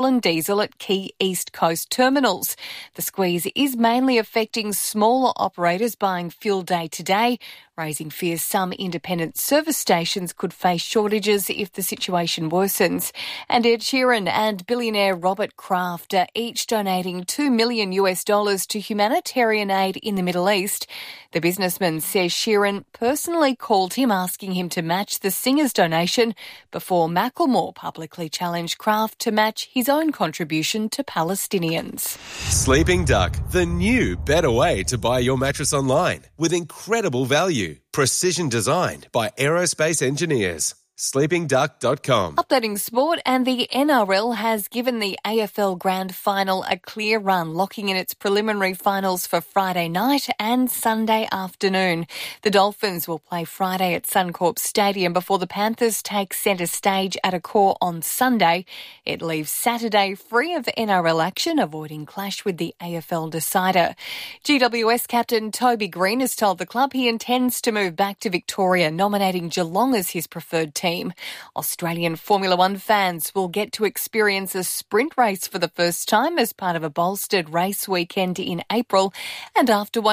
and diesel at key East Coast terminals. The squeeze is mainly affecting smaller operators buying fuel day to day, raising fears some independent service stations could face shortages if the situation worsens. And Ed Sheeran and billionaire Robert Kraft are each donating $2 million to humanitarian aid in the Middle East. The businessman says Sheeran personally called him asking him to match the singer's donation before Macklemore publicly challenged Kraft to match his own contribution to Palestinians. Sleeping Duck, the new, better way to buy your mattress online with incredible value. Precision designed by aerospace engineers. sleepingduck.com. Updating sport, and the NRL has given the AFL Grand Final a clear run, locking in its preliminary finals for Friday night and Sunday afternoon. The Dolphins will play Friday at Suncorp Stadium before the Panthers take centre stage at Accor on Sunday. It leaves Saturday free of NRL action, avoiding clash with the AFL decider. GWS captain Toby Green has told the club he intends to move back to Victoria, nominating Geelong as his preferred team. Australian Formula One fans will get to experience a sprint race for the first time as part of a bolstered race weekend in April. And after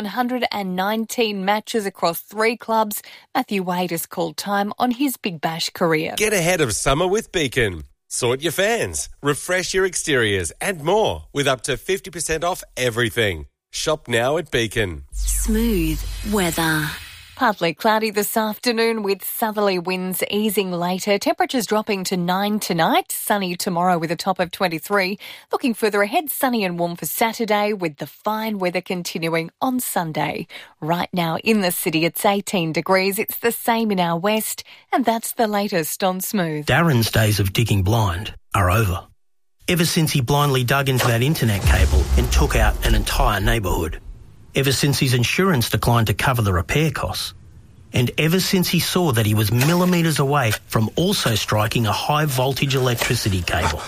119 matches across 3 clubs, Matthew Wade has called time on his Big Bash career. Get ahead of summer with Beacon. Sort your fans, refresh your exteriors and more with up to 50% off everything. Shop now at Beacon. Smooth weather. Partly cloudy this afternoon with southerly winds easing later. Temperatures dropping to 9 tonight. Sunny tomorrow with a top of 23. Looking further ahead, sunny and warm for Saturday with the fine weather continuing on Sunday. Right now in the city, it's 18 degrees. It's the same in our west. And that's the latest on Smooth. Darren's days of digging blind are over. Ever since he blindly dug into that internet cable and took out an entire neighbourhood. Ever since his insurance declined to cover the repair costs. And ever since he saw that he was millimetres away from also striking a high-voltage electricity cable.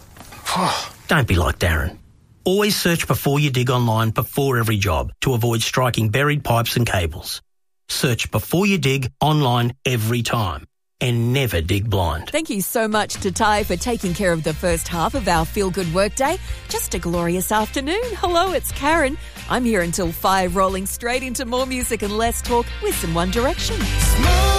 Don't be like Darren. Always search before you dig online before every job to avoid striking buried pipes and cables. Search before you dig online every time. And never dig blind. Thank you so much to Ty for taking care of the first half of our Feel Good Workday. Just a glorious afternoon. Hello, it's Karen. I'm here until 5, rolling straight into more music and less talk with some One Direction.